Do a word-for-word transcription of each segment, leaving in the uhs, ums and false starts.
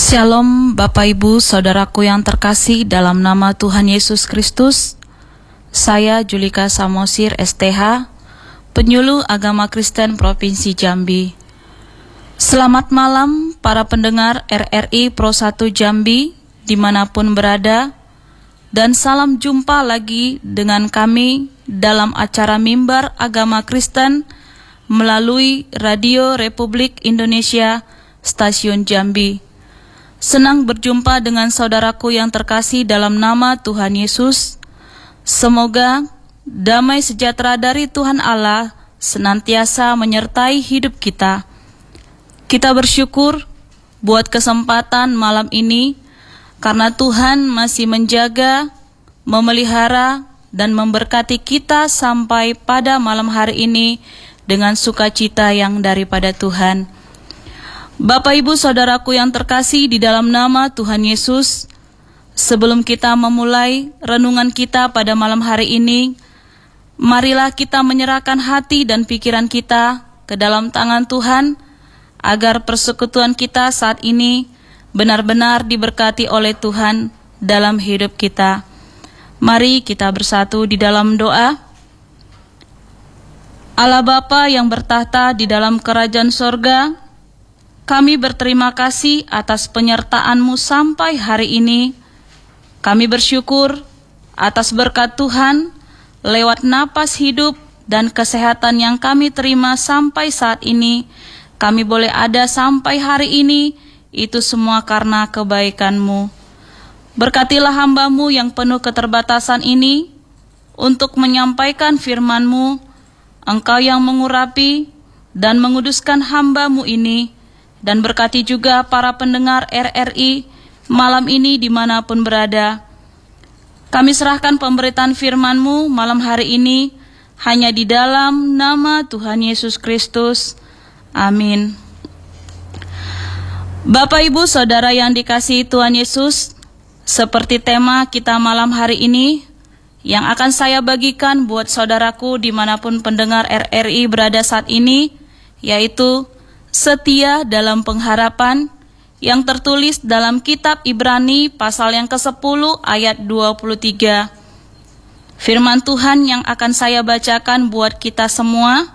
Shalom Bapak Ibu Saudaraku yang terkasih dalam nama Tuhan Yesus Kristus. Saya Julika Samosir S T H, penyuluh agama Kristen Provinsi Jambi. Selamat malam para pendengar R R I Pro satu Jambi dimanapun berada, dan salam jumpa lagi dengan kami dalam acara Mimbar Agama Kristen melalui Radio Republik Indonesia Stasiun Jambi. Senang berjumpa dengan saudaraku yang terkasih dalam nama Tuhan Yesus. Semoga damai sejahtera dari Tuhan Allah senantiasa menyertai hidup kita. Kita bersyukur buat kesempatan malam ini, karena Tuhan masih menjaga, memelihara, dan memberkati kita sampai pada malam hari ini dengan sukacita yang daripada Tuhan. Bapak Ibu Saudaraku yang terkasih di dalam nama Tuhan Yesus, sebelum kita memulai renungan kita pada malam hari ini, marilah kita menyerahkan hati dan pikiran kita ke dalam tangan Tuhan, agar persekutuan kita saat ini benar-benar diberkati oleh Tuhan dalam hidup kita. Mari kita bersatu di dalam doa. Allah Bapa yang bertahta di dalam kerajaan sorga, kami berterima kasih atas penyertaan-Mu sampai hari ini. Kami bersyukur atas berkat Tuhan lewat napas hidup dan kesehatan yang kami terima sampai saat ini. Kami boleh ada sampai hari ini, itu semua karena kebaikan-Mu. Berkatilah hamba-Mu yang penuh keterbatasan ini untuk menyampaikan firman-Mu. Engkau yang mengurapi dan menguduskan hamba-Mu ini, dan berkati juga para pendengar R R I malam ini dimanapun berada. Kami serahkan pemberitaan firman-Mu malam hari ini hanya di dalam nama Tuhan Yesus Kristus. Amin. Bapak Ibu Saudara yang dikasihi Tuhan Yesus, seperti tema kita malam hari ini yang akan saya bagikan buat saudaraku dimanapun pendengar R R I berada saat ini, yaitu setia dalam pengharapan, yang tertulis dalam kitab Ibrani pasal yang kesepuluh ayat dua puluh tiga. Firman Tuhan yang akan saya bacakan buat kita semua.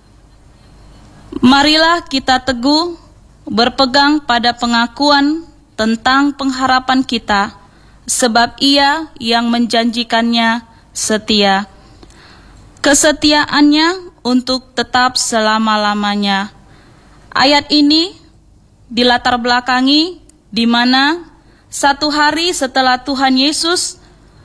Marilah kita teguh berpegang pada pengakuan tentang pengharapan kita, sebab Ia yang menjanjikannya setia. Kesetiaannya untuk tetap selama-lamanya. Ayat ini dilatar belakangi di mana satu hari setelah Tuhan Yesus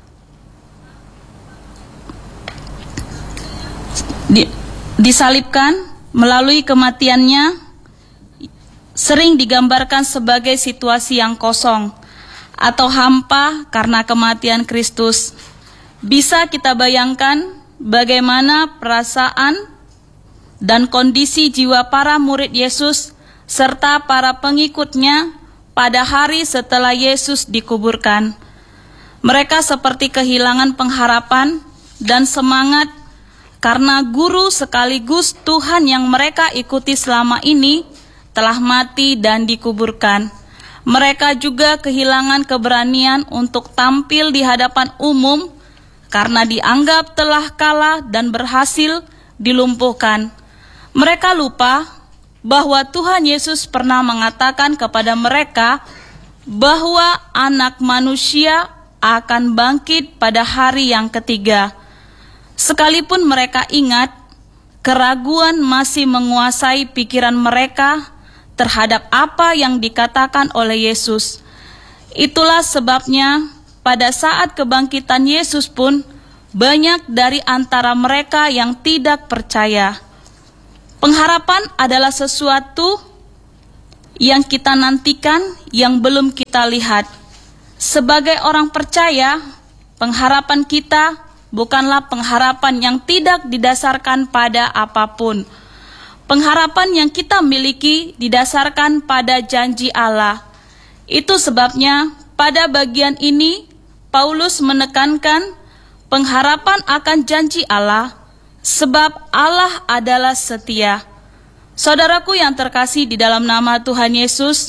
di, disalibkan, melalui kematiannya sering digambarkan sebagai situasi yang kosong atau hampa karena kematian Kristus. Bisa kita bayangkan bagaimana perasaan dan kondisi jiwa para murid Yesus serta para pengikutnya pada hari setelah Yesus dikuburkan. Mereka seperti kehilangan pengharapan dan semangat karena guru sekaligus Tuhan yang mereka ikuti selama ini telah mati dan dikuburkan. Mereka juga kehilangan keberanian untuk tampil di hadapan umum karena dianggap telah kalah dan berhasil dilumpuhkan. Mereka lupa bahwa Tuhan Yesus pernah mengatakan kepada mereka bahwa Anak Manusia akan bangkit pada hari yang ketiga. Sekalipun mereka ingat, keraguan masih menguasai pikiran mereka terhadap apa yang dikatakan oleh Yesus. Itulah sebabnya pada saat kebangkitan Yesus pun banyak dari antara mereka yang tidak percaya. Pengharapan adalah sesuatu yang kita nantikan, yang belum kita lihat. Sebagai orang percaya, pengharapan kita bukanlah pengharapan yang tidak didasarkan pada apapun. Pengharapan yang kita miliki didasarkan pada janji Allah. Itu sebabnya pada bagian ini Paulus menekankan pengharapan akan janji Allah, sebab Allah adalah setia. Saudaraku yang terkasih di dalam nama Tuhan Yesus,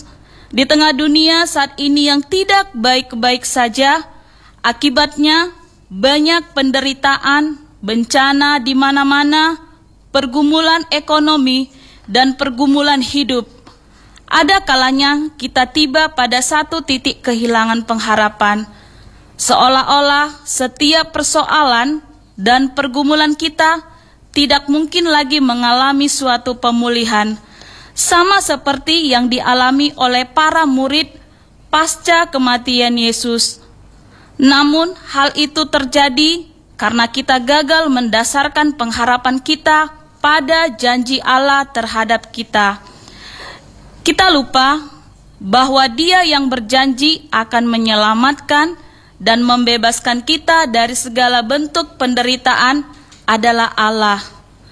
Di tengah dunia saat ini yang tidak baik-baik saja, akibatnya banyak penderitaan, bencana di mana-mana, pergumulan ekonomi, dan pergumulan hidup. Ada kalanya kita tiba pada satu titik kehilangan pengharapan, seolah-olah setiap persoalan dan pergumulan kita tidak mungkin lagi mengalami suatu pemulihan, sama seperti yang dialami oleh para murid pasca kematian Yesus. Namun hal itu terjadi karena kita gagal mendasarkan pengharapan kita pada janji Allah terhadap kita. Kita lupa bahwa Dia yang berjanji akan menyelamatkan dan membebaskan kita dari segala bentuk penderitaan adalah Allah.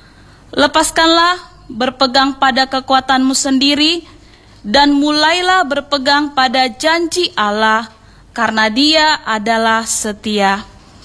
Lepaskanlah berpegang pada kekuatanmu sendiri dan mulailah berpegang pada janji Allah, karena Dia adalah setia.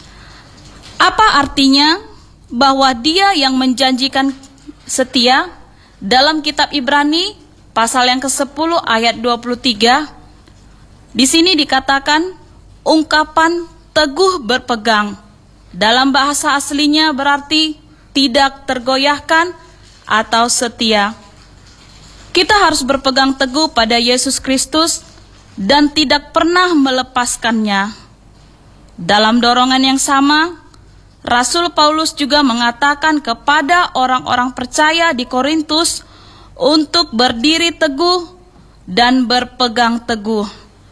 Apa artinya bahwa Dia yang menjanjikan setia? Dalam kitab Ibrani pasal yang kesepuluh ayat dua puluh tiga, di sini dikatakan ungkapan teguh berpegang. Dalam bahasa aslinya berarti tidak tergoyahkan atau setia. Kita harus berpegang teguh pada Yesus Kristus dan tidak pernah melepaskannya. Dalam dorongan yang sama, Rasul Paulus juga mengatakan kepada orang-orang percaya di Korintus untuk berdiri teguh dan berpegang teguh.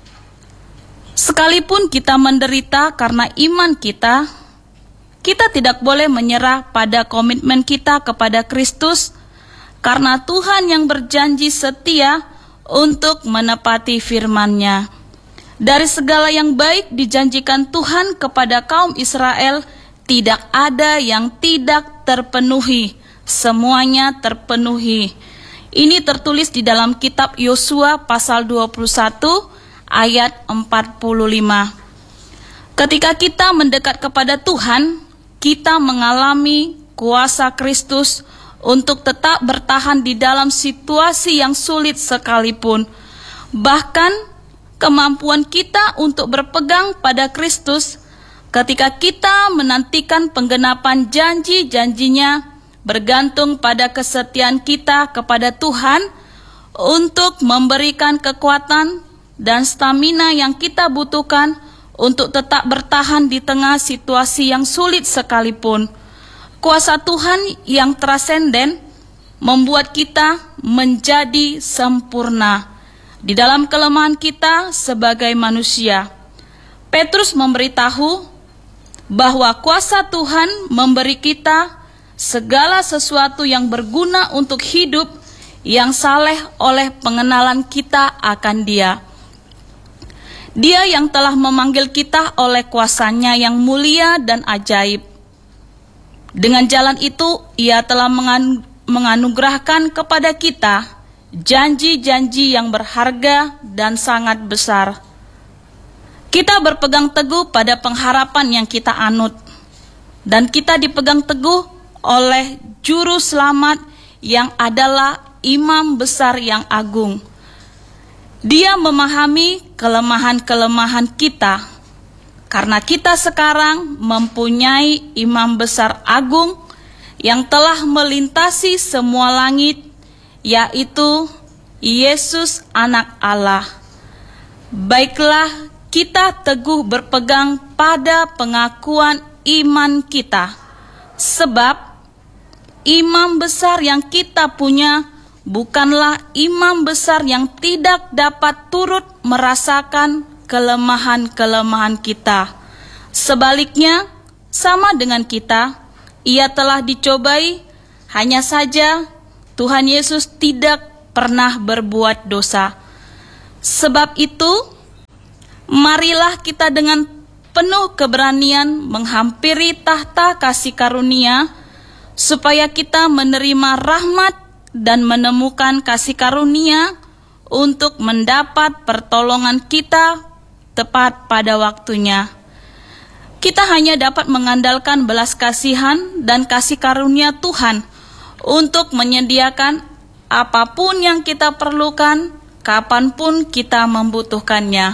Sekalipun kita menderita karena iman kita, kita tidak boleh menyerah pada komitmen kita kepada Kristus, karena Tuhan yang berjanji setia untuk menepati firman-Nya. Dari segala yang baik dijanjikan Tuhan kepada kaum Israel, tidak ada yang tidak terpenuhi, semuanya terpenuhi. Ini tertulis di dalam kitab Yosua pasal dua puluh satu ayat empat puluh lima. Ketika kita mendekat kepada Tuhan, kita mengalami kuasa Kristus untuk tetap bertahan di dalam situasi yang sulit sekalipun. Bahkan kemampuan kita untuk berpegang pada Kristus ketika kita menantikan penggenapan janji-janjinya bergantung pada kesetiaan kita kepada Tuhan untuk memberikan kekuatan dan stamina yang kita butuhkan untuk tetap bertahan di tengah situasi yang sulit sekalipun. Kuasa Tuhan yang trasenden membuat kita menjadi sempurna di dalam kelemahan kita sebagai manusia. Petrus memberitahu bahwa kuasa Tuhan memberi kita segala sesuatu yang berguna untuk hidup yang saleh oleh pengenalan kita akan Dia. Dia yang telah memanggil kita oleh kuasa-Nya yang mulia dan ajaib. Dengan jalan itu, Ia telah menganugerahkan kepada kita janji-janji yang berharga dan sangat besar. Kita berpegang teguh pada pengharapan yang kita anut, dan kita dipegang teguh oleh Juru Selamat yang adalah Imam Besar yang agung. Dia memahami kelemahan-kelemahan kita, karena kita sekarang mempunyai Imam Besar Agung yang telah melintasi semua langit, yaitu Yesus Anak Allah. Baiklah, kita teguh berpegang pada pengakuan iman kita, sebab Imam Besar yang kita punya bukanlah imam besar yang tidak dapat turut merasakan kelemahan-kelemahan kita. Sebaliknya, sama dengan kita, Ia telah dicobai, hanya saja Tuhan Yesus tidak pernah berbuat dosa. Sebab itu, marilah kita dengan penuh keberanian menghampiri tahta kasih karunia, supaya kita menerima rahmat dan menemukan kasih karunia untuk mendapat pertolongan kita tepat pada waktunya. Kita hanya dapat mengandalkan belas kasihan dan kasih karunia Tuhan untuk menyediakan apapun yang kita perlukan kapanpun kita membutuhkannya.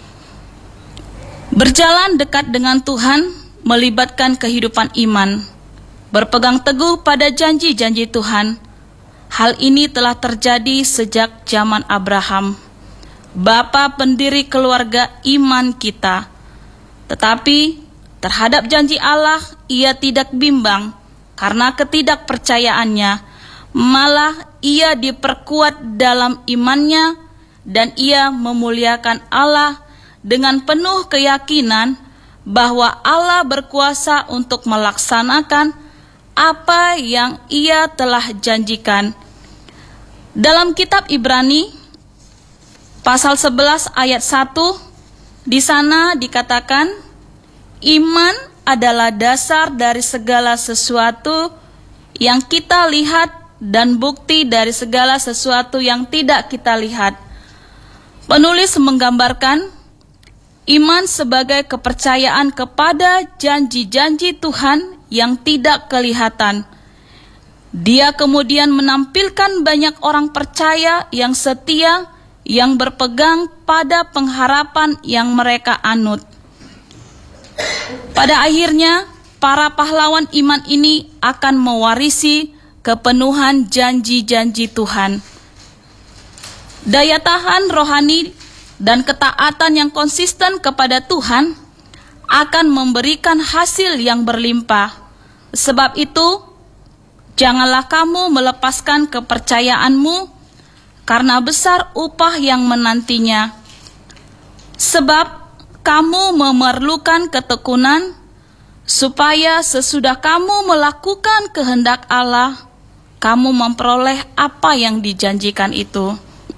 Berjalan dekat dengan Tuhan melibatkan kehidupan iman, berpegang teguh pada janji-janji Tuhan. Hal ini telah terjadi sejak zaman Abraham, bapa pendiri keluarga iman kita. Tetapi terhadap janji Allah ia tidak bimbang karena ketidakpercayaannya, malah ia diperkuat dalam imannya dan ia memuliakan Allah dengan penuh keyakinan bahwa Allah berkuasa untuk melaksanakan apa yang ia telah janjikan. Dalam kitab Ibrani pasal sebelas ayat satu, di sana dikatakan, iman adalah dasar dari segala sesuatu yang kita lihat dan bukti dari segala sesuatu yang tidak kita lihat. Penulis menggambarkan iman sebagai kepercayaan kepada janji-janji Tuhan yang tidak kelihatan. Dia kemudian menampilkan banyak orang percaya yang setia, yang berpegang pada pengharapan yang mereka anut. Pada akhirnya, para pahlawan iman ini akan mewarisi kepenuhan janji-janji Tuhan. Daya tahan rohani dan ketaatan yang konsisten kepada Tuhan akan memberikan hasil yang berlimpah. Sebab itu, janganlah kamu melepaskan kepercayaanmu, karena besar upah yang menantinya. Sebab kamu memerlukan ketekunan, supaya sesudah kamu melakukan kehendak Allah, kamu memperoleh apa yang dijanjikan itu.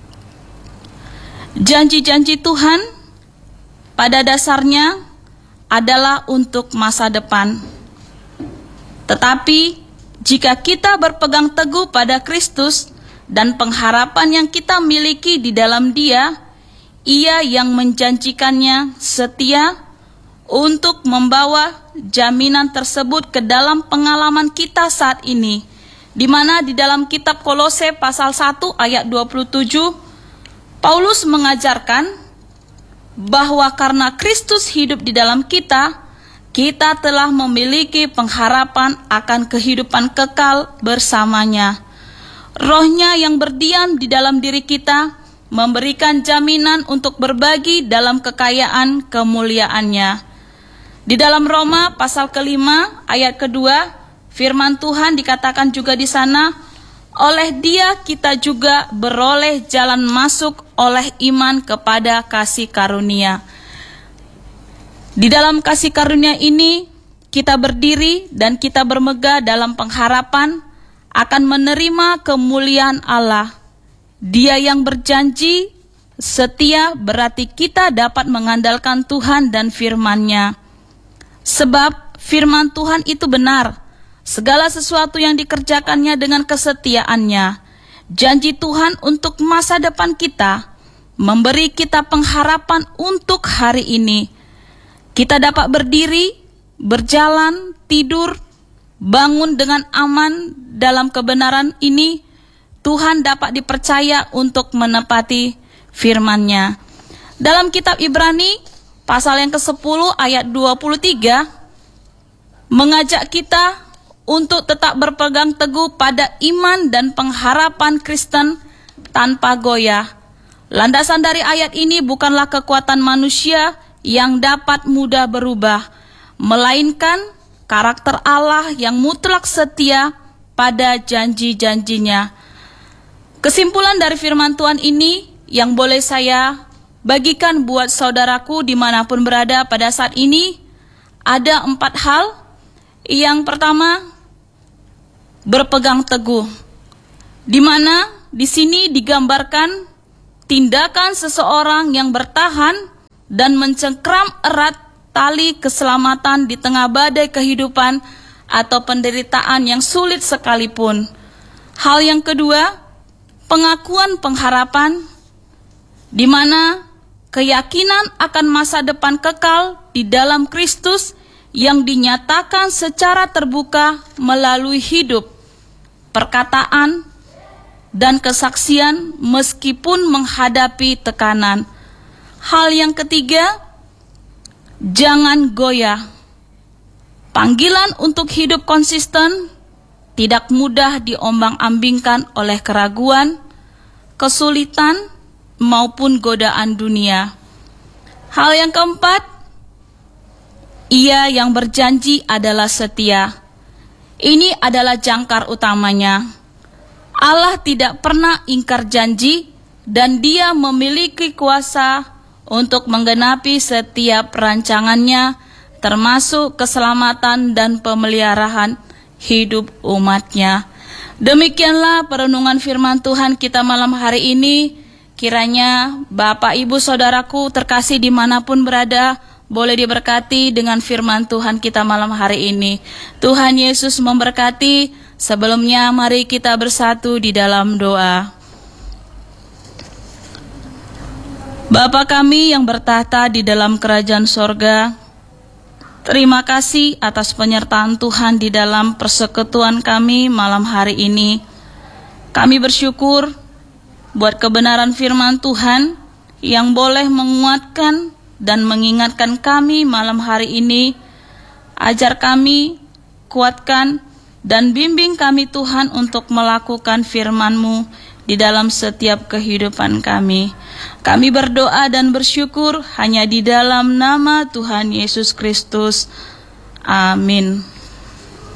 Janji-janji Tuhan pada dasarnya adalah untuk masa depan. Tetapi jika kita berpegang teguh pada Kristus dan pengharapan yang kita miliki di dalam Dia, Ia yang menjanjikannya setia untuk membawa jaminan tersebut ke dalam pengalaman kita saat ini, di mana di dalam kitab Kolose pasal satu ayat dua puluh tujuh, Paulus mengajarkan bahwa karena Kristus hidup di dalam kita, kita telah memiliki pengharapan akan kehidupan kekal bersamanya. Rohnya yang berdiam di dalam diri kita memberikan jaminan untuk berbagi dalam kekayaan kemuliaannya. Di dalam Roma pasal kelima ayat kedua, firman Tuhan dikatakan juga di sana, oleh Dia kita juga beroleh jalan masuk oleh iman kepada kasih karunia. Di dalam kasih karunia ini, kita berdiri dan kita bermegah dalam pengharapan akan menerima kemuliaan Allah. Dia yang berjanji setia, berarti kita dapat mengandalkan Tuhan dan firman-Nya. Sebab firman Tuhan itu benar. Segala sesuatu yang dikerjakannya dengan kesetiaannya. Janji Tuhan untuk masa depan kita memberi kita pengharapan untuk hari ini. Kita dapat berdiri, berjalan, tidur, bangun dengan aman dalam kebenaran ini. Tuhan dapat dipercaya untuk menepati firman-Nya. Dalam kitab Ibrani pasal yang kesepuluh ayat dua puluh tiga mengajak kita untuk tetap berpegang teguh pada iman dan pengharapan Kristen tanpa goyah. Landasan dari ayat ini bukanlah kekuatan manusia yang dapat mudah berubah, melainkan karakter Allah yang mutlak setia pada janji-janjinya. Kesimpulan dari firman Tuhan ini yang boleh saya bagikan buat saudaraku dimanapun berada pada saat ini, ada empat hal. Yang pertama, berpegang teguh, di mana di sini digambarkan tindakan seseorang yang bertahan dan mencengkram erat tali keselamatan di tengah badai kehidupan atau penderitaan yang sulit sekalipun. Hal yang kedua, pengakuan pengharapan, di mana keyakinan akan masa depan kekal di dalam Kristus yang dinyatakan secara terbuka melalui hidup, perkataan, dan kesaksian meskipun menghadapi tekanan. Hal yang ketiga, jangan goyah. Panggilan untuk hidup konsisten tidak mudah diombang-ambingkan oleh keraguan, kesulitan, maupun godaan dunia. Hal yang keempat, Ia yang berjanji adalah setia. Ini adalah jangkar utamanya. Allah tidak pernah ingkar janji dan Dia memiliki kuasa untuk menggenapi setiap rancangannya, termasuk keselamatan dan pemeliharaan hidup umatnya. Demikianlah perenungan firman Tuhan kita malam hari ini. Kiranya Bapak, Ibu, Saudaraku terkasih dimanapun berada, boleh diberkati dengan firman Tuhan kita malam hari ini. Tuhan Yesus memberkati. Sebelumnya mari kita bersatu di dalam doa. Bapa kami yang bertahta di dalam kerajaan sorga, terima kasih atas penyertaan Tuhan di dalam persekutuan kami malam hari ini. Kami bersyukur buat kebenaran firman Tuhan yang boleh menguatkan dan mengingatkan kami malam hari ini. Ajar kami, kuatkan, dan bimbing kami Tuhan untuk melakukan firman-Mu di dalam setiap kehidupan kami. Kami berdoa dan bersyukur hanya di dalam nama Tuhan Yesus Kristus. Amin.